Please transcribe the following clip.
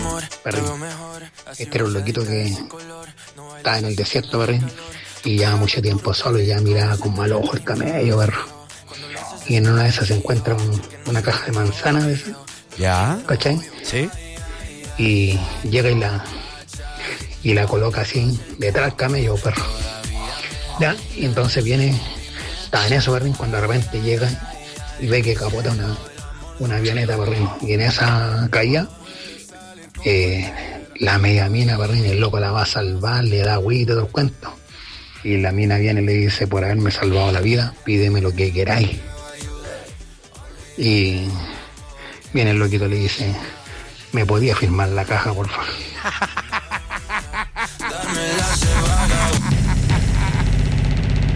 perrín. Este era un loquito que estaba en el desierto, perrín, y ya mucho tiempo solo y ya miraba con mal ojo el camello, perro. Y en una de esas se encuentra una caja de manzanas de esas, ¿Ya? ¿cachai? Sí. Y llega y la coloca así detrás del camello, perro. Ya, y entonces estaba en eso, perrín, cuando de repente llega y ve que capota una avioneta, perrín, y en esa caída la media mina, perrín, el loco la va a salvar, le da agüita y todo el cuento. Y la mina viene y le dice, por haberme salvado la vida, pídeme lo que queráis. Y viene el loquito y le dice, ¿me podía firmar la caja, por favor?